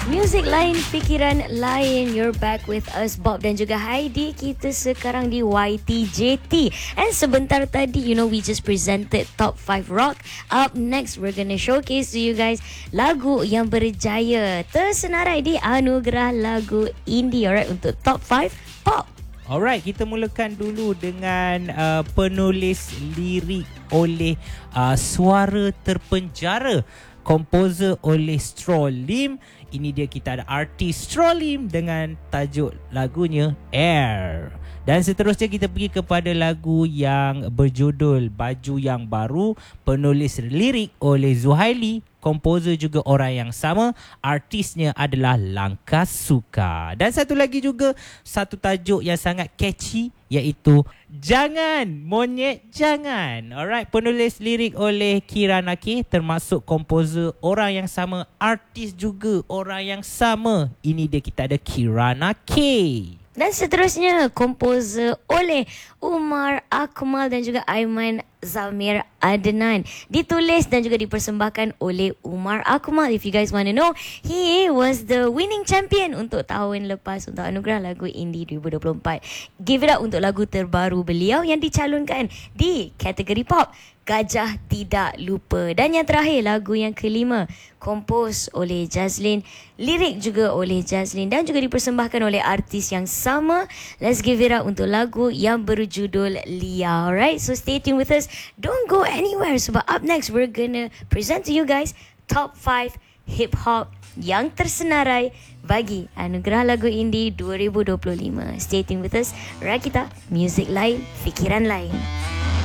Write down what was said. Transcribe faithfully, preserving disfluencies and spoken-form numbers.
Music lain, fikiran lain. You're back with us, Bob dan juga Heidi. Kita sekarang di Y T J T. And sebentar tadi, you know, we just presented Top five Rock. Up next, we're gonna showcase to you guys lagu yang berjaya tersenarai di anugerah lagu indie. Alright, untuk Top five Pop. Alright, kita mulakan dulu dengan uh, penulis lirik oleh uh, Suara Terpenjara, komposer oleh Straw Lim. Ini dia, kita ada artis Straw Lim dengan tajuk lagunya Air. Dan seterusnya kita pergi kepada lagu yang berjudul Baju Yang Baru, penulis lirik oleh Zuhaili, komposer juga orang yang sama, artisnya adalah Langkah Suka. Dan satu lagi juga, satu tajuk yang sangat catchy, iaitu Jangan Monyet Jangan. Alright, penulis lirik oleh Kirana K, termasuk komposer orang yang sama, artis juga orang yang sama. Ini dia, kita ada Kirana K. Dan seterusnya, komposer oleh Umar Akmal dan juga Aiman Zamir Adnan. Ditulis dan juga dipersembahkan oleh Umar Akmal. If you guys want to know, he was the winning champion untuk tahun lepas untuk anugerah lagu indie dua ribu dua puluh empat. Give it up untuk lagu terbaru beliau yang dicalonkan di kategori pop, Gajah Tidak Lupa. Dan yang terakhir, lagu yang kelima, kompos oleh Jazlin, lirik juga oleh Jazlin dan juga dipersembahkan oleh artis yang sama. Let's give it up untuk lagu yang berjudul Lia. Alright, so stay tuned with us. Don't go anywhere sebab up next we're gonna present to you guys Top five Hip Hop yang tersenarai bagi anugerah lagu indie dua ribu dua puluh lima. Stay tuned with us. Rakita, music lain, fikiran lain.